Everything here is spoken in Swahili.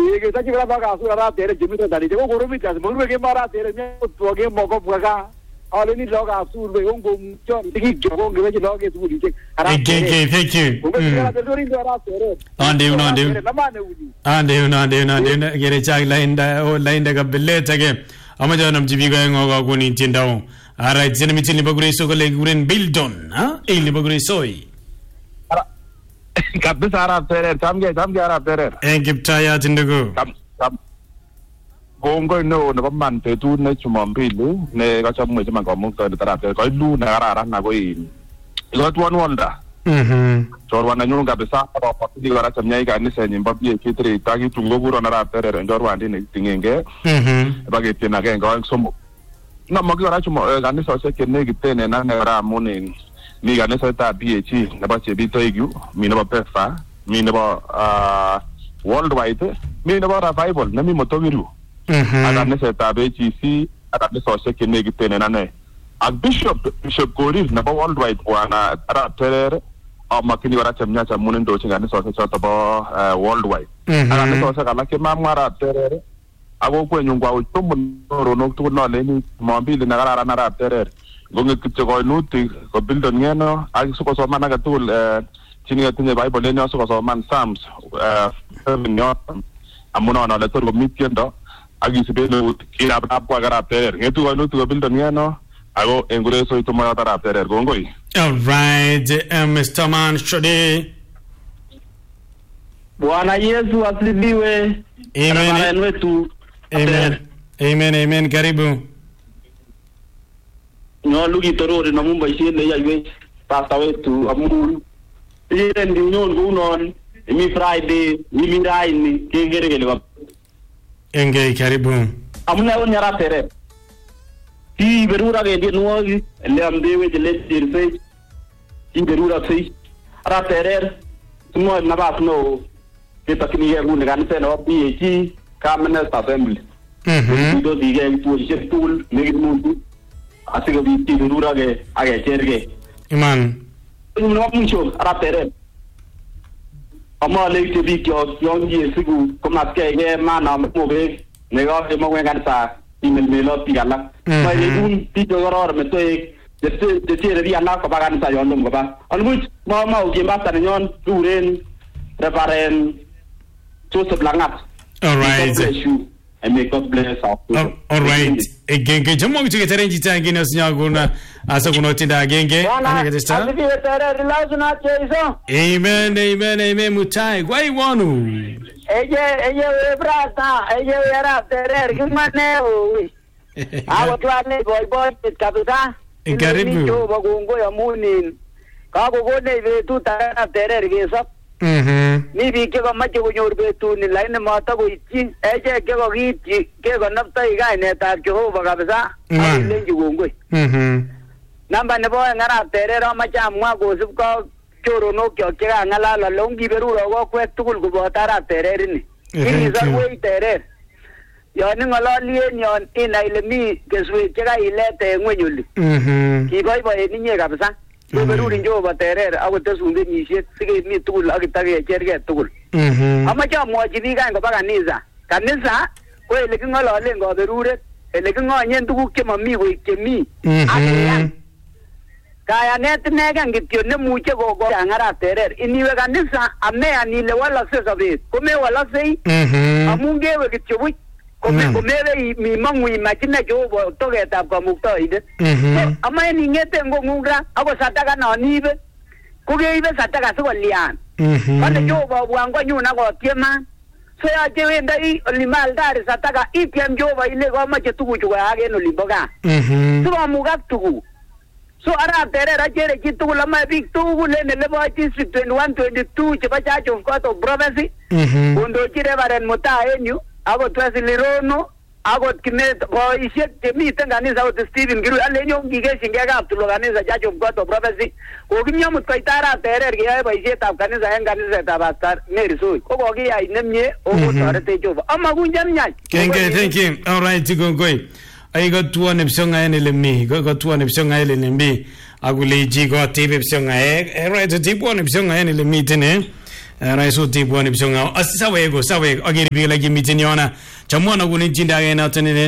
Ye sachi kala baga asura ra tere jimito dali ko goromi tas murbe ke mara tere me to ge moko bwaga aleni loga asurbe ongo mucho digi jogo ge loge suri ke ara thank you ande gere chak line da ga belle tage amajanam jibi ga ngoga kuni tindaw ara jinami chini bagure so gole guren bildon ha ili bagure soy kabisa ara tere tamge ara tere Giptaya tindago Gongo no man te tu ne chumambili ne ga chamu chama ko mu to tara te ko lu na ara na ko I lot one wonder jorwa na nyunga bisa ko pati gara chamnya ga ni se nyimba bi kitri tagi tungo buro na ra tere jorwa ndi ne tingenge ba ge tina ge ngo somo na mo gara chumo ga ni so se ke ne gitene na ne ra muni ni ga ne so ta bi na ba che bi to igu mi na ba pefa mi na ba worldwide mi na ba revival na mi motogiru ada ne se ta be chi si ada ne so se ke ne gitene na ne a bishop Gorir na ba worldwide wana ara tere makini wara chamnya chamunen do chinga ne so se to ba worldwide ara ne so se kala ke mamara tere ago ko nyungwa o to ro no to no le ni mobile na ara na ara tere gonge kitche ko nuti ko bildon ngeno agi so ko so mana ga tul chini ga tinye bible ne so ko so man Psalms nyo amuna na le to ko mitiendo agi se be no kila ba kwa gara tere ngetu ko nuti ko bildon ngeno ago engure so ito mara tara tere gongoi. All right, Mr. Man Shode. Bwana Yesu asifiwe. Amen. Karibu. No lugi torore na mumba isiende ya iwe pasta wetu amu. Ile ndi nyon gunon mi Friday ni mirai ni kengere gele. Enge karibu. Amuna onyara tere. Ti berura ge di nuogi le amdewe le dirse ti berura sei ara terer tumo na bas no ke takini ye gun gan se no PhD Cabinet Assembly do dige tu je tool ne mundu asigo bi ti berura ge age cherge iman no mucho ara terer ama le ti bi kyo yongi sigu koma ke ge mana mo be ne ga mo gan sa imel tigala mai un tito goror me toy de tiere via na ko bagan sa yon ko ba almuch ma o gemba tan yon duren reparen to se blangat all right and make God bless us all right genge jamo ki tere jita ngine snya guna asa kuno tinda genge ana ke sta amen mutai gwai wonu eye brata eye era terer kimane ui awo twane boy kabisa karibu yo bagungo ya munin ka go ne be tu ta terer ge sab ni bi ke ko mache ko nyor be tu ni line ma ta ko ichi eje ke ko gi ke ko napta iga ne ta jo ba kabisa le jugungo namba ne boy ngara terer ma cha mwa go sub ko choro no kyo kira ngala la longi beru ro ko tukul go botara terer ni ini za we terer yo ni ngala lie nyon ina ile mi keswe kira ile te ngwenyuli ki boy ni nye kabisa go beru rinjo ba terer ago te sunde ni she sige mi tukul agitage cherge tukul ama cha mo jibi ga ngo baga niza kanisa ko ile ngala le ngo beru re ile ngo nyen tukuk ke mami go ke mi kaya net nega ngityo ne muche go ngara terer iniwe kanisa ame anile wala sesabe kome wala sei amungewe kityo bu kome mi mangu imagine jo bo toge tap ko mukto ide ama ni ngete ngo ngungra ago sataka no nibe kuge ibe sataka so lian kane jo bo bwango nyuna go tiema so ya jewe ndai limal dar sataka itiam jo ba ile go ma chetugu chuga age no liboga so amuga tugu so ara terer ajere kitu la ma big tu le ne ba ti 21 22 che ba cha of court of province undo chire baren mota enyu ago twasilirono ago kine go ishet te mi tanganisa o Steven Giru ale nyongi ge singa ga tu loganisa cha of court of province ko ginya mut kaitara terer ge ba ishet ab kanisa enganisa ta bastar meri so ko go gi ai nemye o mo tare te jova amma gunjan nya thank you all right gongoi ai go tuone psonga ene mi go tuone psonga ene mi agule ji go tebe psonga right tipo ne psonga ene mi tene raiso tipwani bisonga asawego ageri bigala gimitin yona chamwana kunin tinda ga na tanine